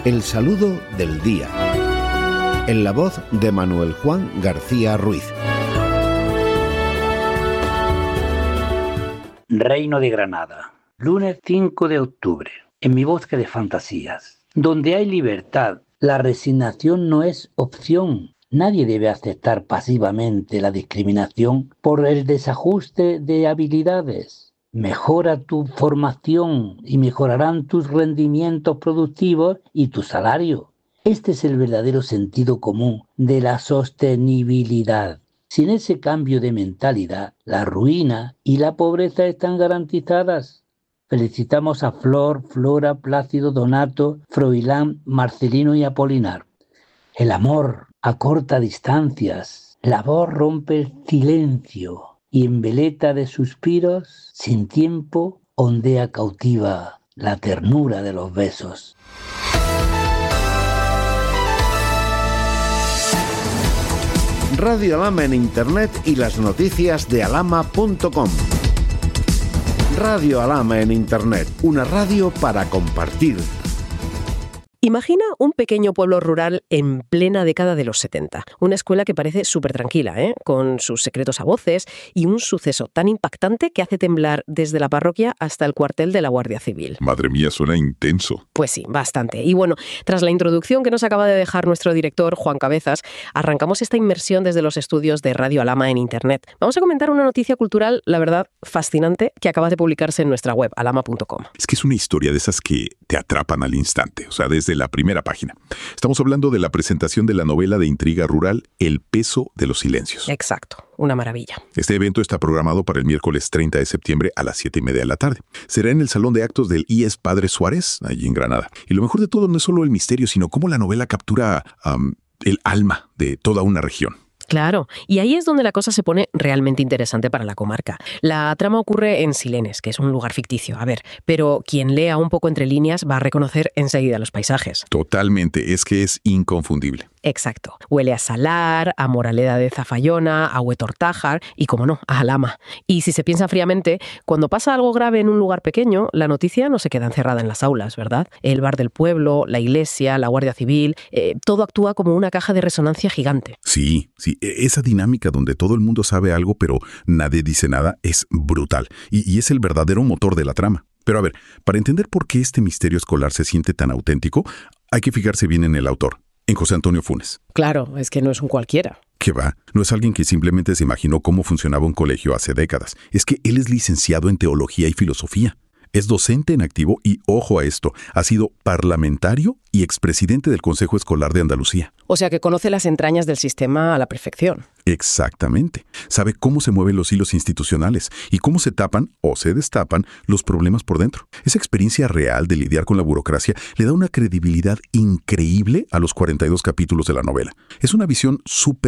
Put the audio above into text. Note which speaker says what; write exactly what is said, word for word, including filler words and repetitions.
Speaker 1: El saludo del día. En la voz de Manuel Juan García Ruiz.
Speaker 2: Reino de Granada, lunes cinco de octubre. En mi bosque de fantasías. Donde hay libertad, la resignación no es opción. Nadie debe aceptar pasivamente la discriminación por el desajuste de habilidades. Mejora tu formación y mejorarán tus rendimientos productivos y tu salario. Este es el verdadero sentido común de la sostenibilidad. Sin ese cambio de mentalidad, la ruina y la pobreza están garantizadas. Felicitamos a Flor, Flora, Plácido, Donato, Froilán, Marcelino y Apolinar. El amor acorta distancias, la voz rompe el silencio y en veleta de suspiros, sin tiempo, ondea cautiva la ternura de los besos.
Speaker 1: Radio Alhama en Internet y las noticias de alhama punto com. Radio Alhama en Internet, una radio para compartir.
Speaker 3: Imagina un pequeño pueblo rural en plena década de los setenta. Una escuela que parece súper tranquila, ¿eh? Con sus secretos a voces y un suceso tan impactante que hace temblar desde la parroquia hasta el cuartel de la Guardia Civil.
Speaker 4: Madre mía, suena intenso.
Speaker 3: Pues sí, bastante. Y bueno, tras la introducción que nos acaba de dejar nuestro director, Juan Cabezas, arrancamos esta inmersión desde los estudios de Radio Alhama en Internet. Vamos a comentar una noticia cultural, la verdad, fascinante, que acaba de publicarse en nuestra web, alhama punto com.
Speaker 4: Es que es una historia de esas que te atrapan al instante, o sea, desde la primera página. Estamos hablando de la presentación de la novela de intriga rural El peso de los silencios.
Speaker 3: Exacto, una maravilla.
Speaker 4: Este evento está programado para el miércoles treinta de septiembre a las siete y media de la tarde. Será en el Salón de Actos del I E S Padre Suárez, allí en Granada. Y lo mejor de todo no es solo el misterio, sino cómo la novela captura um, el alma de toda una región.
Speaker 3: Claro, y ahí es donde la cosa se pone realmente interesante para la comarca. La trama ocurre en Silenes, que es un lugar ficticio, a ver, pero quien lea un poco entre líneas va a reconocer enseguida los paisajes.
Speaker 4: Totalmente, es que es inconfundible.
Speaker 3: Exacto. Huele a salar, a Moraleda de Zafallona, a Huetortájar y, como no, a Alhama. Y si se piensa fríamente, cuando pasa algo grave en un lugar pequeño, la noticia no se queda encerrada en las aulas, ¿verdad? El bar del pueblo, la iglesia, la Guardia Civil, eh, todo actúa como una caja de resonancia gigante.
Speaker 4: Sí, sí, esa dinámica donde todo el mundo sabe algo pero nadie dice nada es brutal y, y es el verdadero motor de la trama. Pero a ver, para entender por qué este misterio escolar se siente tan auténtico, hay que fijarse bien en el autor. En José Antonio Funes.
Speaker 3: Claro, es que no es un cualquiera.
Speaker 4: ¿Qué va? No es alguien que simplemente se imaginó cómo funcionaba un colegio hace décadas. Es que él es licenciado en teología y filosofía. Es docente en activo y, ojo a esto, ha sido parlamentario y expresidente del Consejo Escolar de Andalucía.
Speaker 3: O sea que conoce las entrañas del sistema a la perfección.
Speaker 4: Exactamente. Sabe cómo se mueven los hilos institucionales y cómo se tapan o se destapan los problemas por dentro. Esa experiencia real de lidiar con la burocracia le da una credibilidad increíble a los cuarenta y dos capítulos de la novela. Es una visión súper